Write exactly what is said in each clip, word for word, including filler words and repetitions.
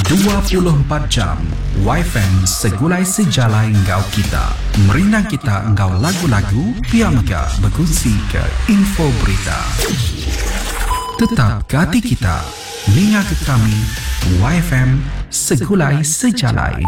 dua puluh empat jam Y F M segulai sejalai engkau kita. Merindang kita engkau lagu-lagu, piamga berkongsi ke info berita. Tetap ke hati kita, ninga ke kami, Y F M segulai sejalai.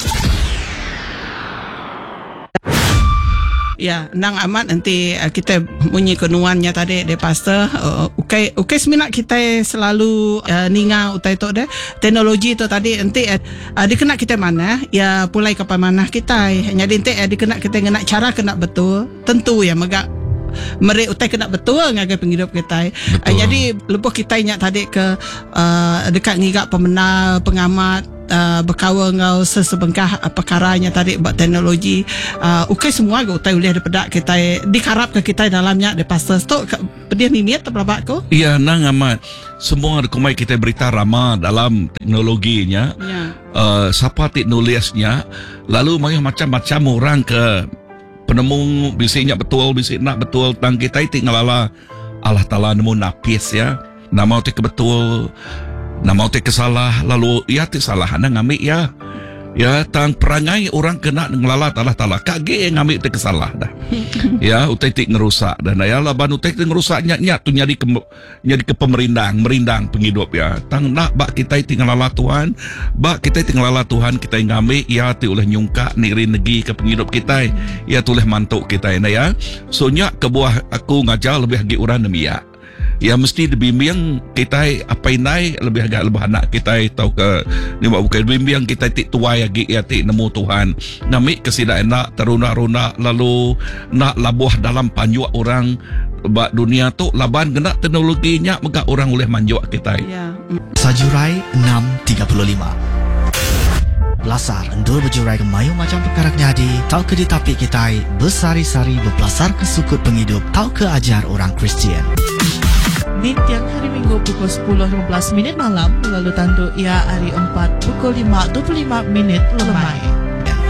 Ya, nang amat nanti uh, kita bunyi kenuannya tadi de pastor. Uh, ukai ukai seminat kita selalu uh, ninga utai tu de teknologi tu tadi nanti uh, dikena kita mana ya pulai kapan mana kita. Jadi nanti uh, dikena kita ngena cara kena betul. Tentu ya megak meri utai kena betul ngagai penghidup kita. Uh, jadi lepas kita ingat tadi ke uh, dekat ngigak pemenang pengamat Uh, berkawan ngau sesebengkah uh, perkaranya tadi buat teknologi uh, ukai semua ke utai boleh daripada kita dikarap ke kita dalamnya de pastor tu pedih minit berapa ko iya nang amat semua rekomai kita berita ramah dalam teknologinya ya. Uh, siapa teknologisnya lalu macam-macam orang ke penemu bisiknya betul bisik nak betul tang kita tinggalala Allah Taala nemu napis ya nama tu betul nama te kesalah lalu ia te salah ana ngambil ya ya tang perangai orang kena ngelalat Allah Taala kage ngambil te kesalah dah ya utai te ngerusak dan ya laban utai te ngerusak nyak tu nyari ke nyari ke pemerindang merindang penghidup ya tang nak bak kita te ngelalat Tuhan bak kita te ngelalat Tuhan kita ngambil ya te oleh nyungka niri negi ke penghidup kita ya tuleh mantuk kita ya so nyak ke buah aku ngajar lebih hagi orang nemia ya mesti dibimbing kita apa inai lebih agak lebih anak kita tahu ke ni bukan bimbing kita tik tuai lagi ya tik nemu Tuhan nami kesida enak teruna-runa lalu nak labuh dalam panjuk orang bak dunia tu laban kena teknologinya megak orang oleh manjuk kita ya. Sajurai enam tiga puluh lima Belasar endur berjurai ke mayu macam perkara jadi tahu ke ditapik kita bersari-sari berbelasar ke sukut penghidup tahu ke ajar orang Kristian di tiang hari Minggu pukul sepuluh lima belas minit malam lalu tandu ia hari empat pukul lima dua puluh lima minit lemai.